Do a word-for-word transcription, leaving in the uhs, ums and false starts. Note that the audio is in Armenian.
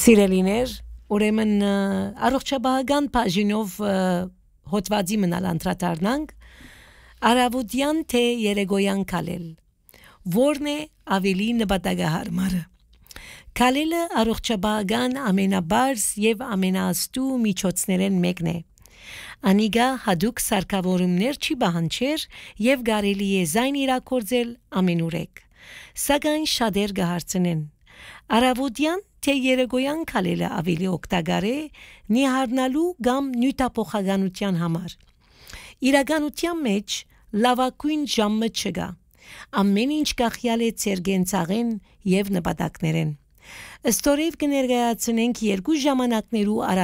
Սիրելիներ, ուրեմն առողջապահական բաժինով հոդվածի մնալ անդրադառնանք արավոտյան թե երեկոյան քալել որն է ավելի նպատակահարմարը քալելը առողջապահական ամենաբարձ եւ ամենաաստու միջոցներն մեկն է անիգա հadouk սարքավորումներ չի բանջեր եւ կարելի է զայն իրակորձել ամենուրեք սակայն շատեր կհարցնեն արավոտյան թե երեկոյան քալելը ավելի օգտակար է նիհարնալու կամ նյութափոխականության համար իրականության մեջ լավագույն ժամը չկա ամեն ինչ կախյալ է ձեր կենցաղեն եւ նպատակներեն ըստորև կներկայացնենք երկու ժամանակներու